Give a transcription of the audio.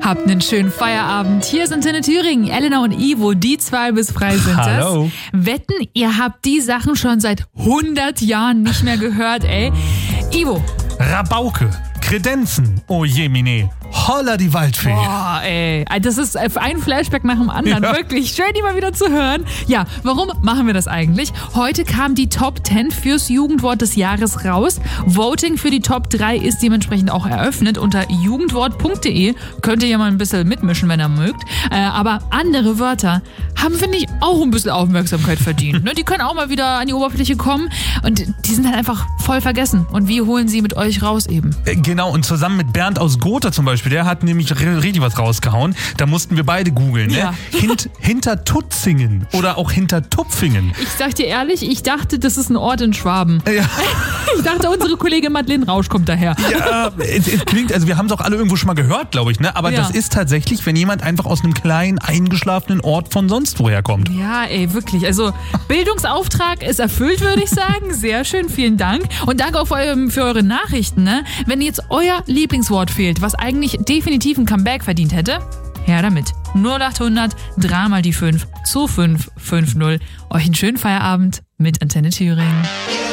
Habt einen schönen Feierabend. Hier ist Antenne Thüringen. Elena und Ivo, die 2 bis frei sind das. Hallo. Wetten, ihr habt die Sachen schon seit 100 Jahren nicht mehr gehört, ey. Ivo. Rabauke, Kredenzen, oh jemine, holla die Waldfee. Boah, ey. Das ist ein Flashback nach dem anderen. Ja. Wirklich schön, die mal wieder zu hören. Ja, warum machen wir das eigentlich? Heute kam die Top 10 fürs Jugendwort des Jahres raus. Voting für die Top 3 ist dementsprechend auch eröffnet. Unter jugendwort.de könnt ihr ja mal ein bisschen mitmischen, wenn ihr mögt. Aber andere Wörter haben, finde ich, auch ein bisschen Aufmerksamkeit verdient. Ne? Die können auch mal wieder an die Oberfläche kommen und die sind halt einfach voll vergessen. Und wir holen sie mit euch raus eben. Genau, und zusammen mit Bernd aus Gotha zum Beispiel, der hat nämlich richtig was rausgehauen. Da mussten wir beide googeln. Ne? Ja. Hinter Tutzingen oder auch hinter Tupfingen. Ich sag dir ehrlich, ich dachte, das ist ein Ort in Schwaben. Ja. Ich dachte, unsere Kollegin Madeleine Rausch kommt daher. Ja, es klingt, also wir haben es auch alle irgendwo schon mal gehört, glaube ich, ne? Aber Ja. das ist tatsächlich, wenn jemand einfach aus einem kleinen, eingeschlafenen Ort von sonst woher kommt. Ja, ey, wirklich. Also Bildungsauftrag ist erfüllt, würde ich sagen. Sehr schön, vielen Dank. Und danke auch für eure Nachrichten. Ne? Wenn jetzt euer Lieblingswort fehlt, was eigentlich definitiv ein Comeback verdient hätte, her damit. 0800 3 mal die 5 zu 550. Euch einen schönen Feierabend mit Antenne Thüringen.